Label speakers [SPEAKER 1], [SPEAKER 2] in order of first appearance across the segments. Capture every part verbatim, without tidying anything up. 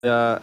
[SPEAKER 1] Uh,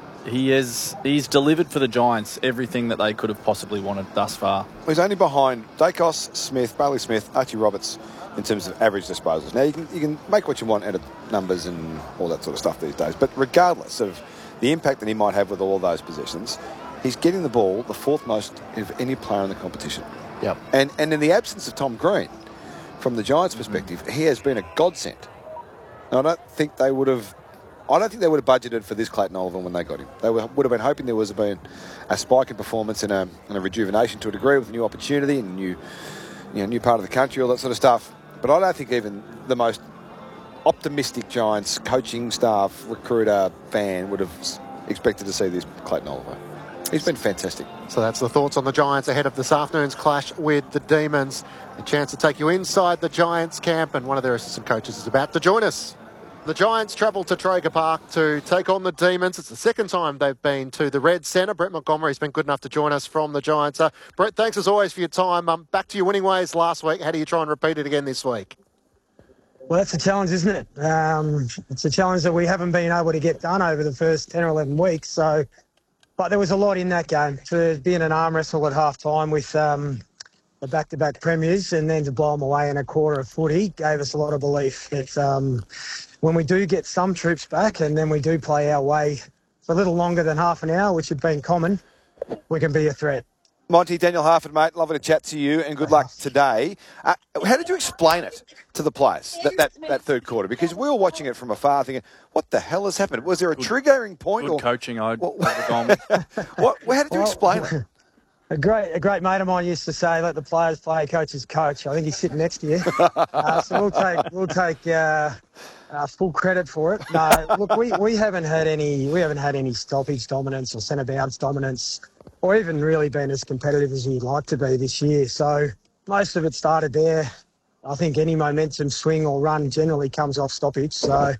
[SPEAKER 1] he is he's delivered for the Giants everything that they could have possibly wanted thus far.
[SPEAKER 2] He's only behind Dacos, Smith, Bailey Smith, Archie Roberts in terms of average disposals. Now, you can you can make what you want out of numbers and all that sort of stuff these days, but regardless of the impact that he might have with all those positions, he's getting the ball the fourth most of any player in the competition.
[SPEAKER 1] Yep.
[SPEAKER 2] And and in the absence of Tom Green, from the Giants' perspective, mm-hmm. he has been a godsend. Now, I don't think they would have... I don't think they would have budgeted for this Clayton Oliver when they got him. They would have been hoping there was been a spike in performance and a, and a rejuvenation to a degree with a new opportunity and a new, you know, new part of the country, all that sort of stuff. But I don't think even the most optimistic Giants coaching staff, recruiter, fan would have expected to see this Clayton Oliver. He's been fantastic.
[SPEAKER 3] So that's the thoughts on the Giants ahead of this afternoon's clash with the Demons. A chance to take you inside the Giants camp, and one of their assistant coaches is about to join us. The Giants travel to Traeger Park to take on the Demons. It's the second time they've been to the Red Centre. Brett Montgomery's been good enough to join us from the Giants. Uh, Brett, thanks as always for your time. Um, back to your winning ways last week. How do you try and repeat it again this week?
[SPEAKER 4] Well, that's a challenge, isn't it? Um, it's a challenge that we haven't been able to get done over the first ten or eleven weeks. So, but there was a lot in that game. To be in an arm wrestle at half time with um, the back-to-back premiers and then to blow them away in a quarter of footy gave us a lot of belief that um, when we do get some troops back and then we do play our way for a little longer than half an hour, which had been common, we can be a threat.
[SPEAKER 2] Monty, Daniel Harford, mate, lovely to chat to you and good luck today. Uh, how did you explain it to the players, that, that, that third quarter? Because we were watching it from afar thinking, what the hell has happened? Was there a good, triggering point?
[SPEAKER 1] Good
[SPEAKER 2] or
[SPEAKER 1] coaching, I'd
[SPEAKER 2] what,
[SPEAKER 1] what,
[SPEAKER 2] what, how did you
[SPEAKER 4] well,
[SPEAKER 2] explain it?
[SPEAKER 4] A great, a great mate of mine used to say, "Let the players play, coaches coach." I think he's sitting next to you, uh, so we'll take we'll take uh, uh, full credit for it. No, look, we, we haven't had any we haven't had any stoppage dominance or centre bounce dominance, or even really been as competitive as we'd like to be this year. So most of it started there. I think any momentum swing or run generally comes off stoppage. So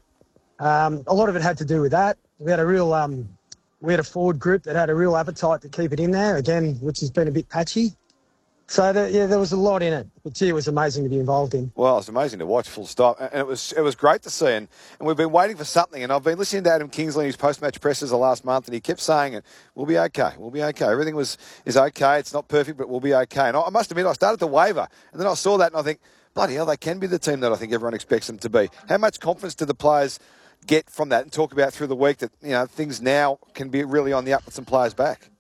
[SPEAKER 4] um, a lot of it had to do with that. We had a real. Um, We had a forward group that had a real appetite to keep it in there, again, which has been a bit patchy. So, the, yeah, there was a lot in it. But, gee, it was amazing to be involved in.
[SPEAKER 2] Well, it's amazing to watch, full stop. And it was it was great to see. And, and we've been waiting for something. And I've been listening to Adam Kingsley, his post-match pressers the last month, and he kept saying it, we'll be okay, we'll be okay. Everything was is okay. It's not perfect, but we'll be okay. And I, I must admit, I started to waver. And then I saw that and I think, bloody hell, they can be the team that I think everyone expects them to be. How much confidence do the players get from that and talk about through the week that, you know, things now can be really on the up with some players back?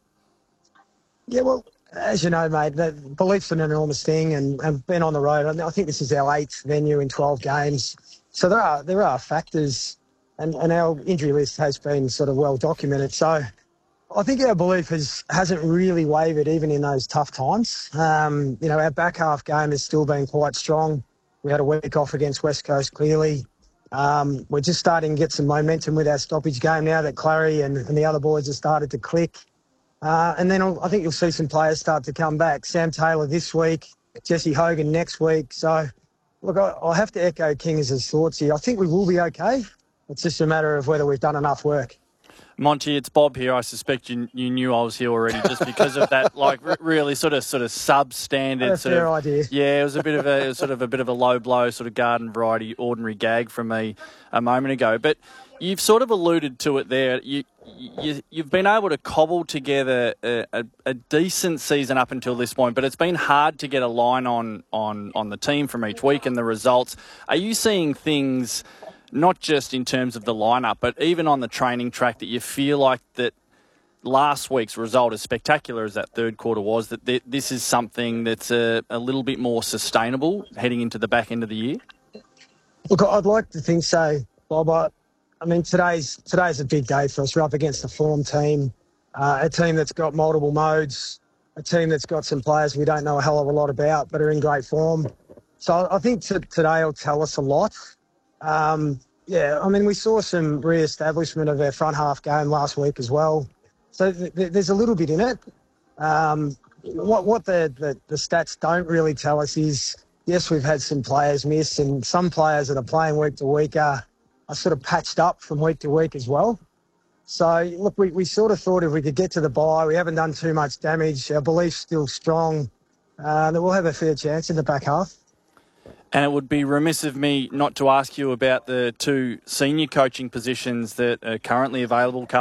[SPEAKER 4] Yeah, well, as you know, mate, the belief's an enormous thing, and, and being on the road, I think this is our eighth venue in twelve games. So there are there are factors, and, and our injury list has been sort of well documented. So I think our belief has, hasn't really wavered even in those tough times. Um, you know, our back half game has still been quite strong. We had a week off against West Coast, clearly. Um, we're just starting to get some momentum with our stoppage game now that Clary and, and the other boys have started to click. Uh, and then I'll, I think you'll see some players start to come back. Sam Taylor this week, Jesse Hogan next week. So, look, I, I'll have to echo Kings' thoughts here. I think we will be okay. It's just a matter of whether we've done enough work.
[SPEAKER 1] Monty, it's Bob here. I suspect you you knew I was here already just because of that, like r- really sort of sort of substandard
[SPEAKER 4] That's
[SPEAKER 1] sort
[SPEAKER 4] fair
[SPEAKER 1] of
[SPEAKER 4] idea.
[SPEAKER 1] Yeah, it was a bit of a it was sort of a bit of a low blow, sort of garden variety, ordinary gag from me a moment ago. But you've sort of alluded to it there. You, you you've been able to cobble together a, a, a decent season up until this point, but it's been hard to get a line on on on the team from each week and the results. Are you seeing things, not just in terms of the lineup, but even on the training track, that you feel like that last week's result, as spectacular as that third quarter was, that th- this is something that's a, a little bit more sustainable heading into the back end of the year?
[SPEAKER 4] Look, I'd like to think so, Bob. I, I mean, today's today's a big day for us. We're up against a form team, uh, a team that's got multiple modes, a team that's got some players we don't know a hell of a lot about but are in great form. So I think t- today will tell us a lot. Um, yeah, I mean, we saw some re-establishment of our front half game last week as well. So th- th- there's a little bit in it. Um, what what the, the, the stats don't really tell us is, yes, we've had some players miss, and some players that are playing week to week are, are sort of patched up from week to week as well. So, look, we, we sort of thought if we could get to the bye, we haven't done too much damage, our belief's still strong, uh, that we'll have a fair chance in the back half.
[SPEAKER 1] And it would be remiss of me not to ask you about the two senior coaching positions that are currently available.